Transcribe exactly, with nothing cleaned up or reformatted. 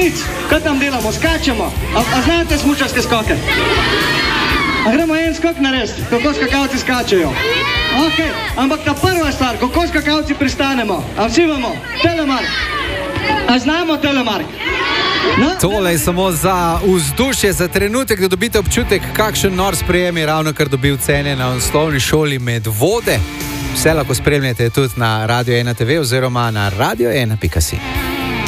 Nic, kaj tam delamo, skačemo. A, a znate smučarske skoke? A gremo en skok narediti, kako skakavci skačejo? Ok, ampak ta prva stvar, kako skakavci pristanemo? A vsi vemo, telemark. A znamo telemark? No, Tole je samo za vzdušje, za trenutek, da dobite občutek, kakšen nor sprejem je ravno kar dobil Celje na osnovni šoli Medvode. Vse lahko spremljate tudi na Radio ena te ve oziroma na radio ena pika si.